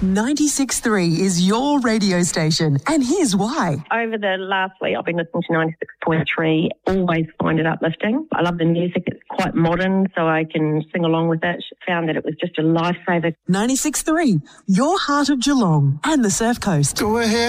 96.3 is your radio station, and here's why. Over the last week, I've been listening to 96.3, always find it uplifting. I love the music. It's quite modern, so I can sing along with it. Found that it was just a lifesaver. 96.3, your heart of Geelong and the Surf Coast. Go ahead.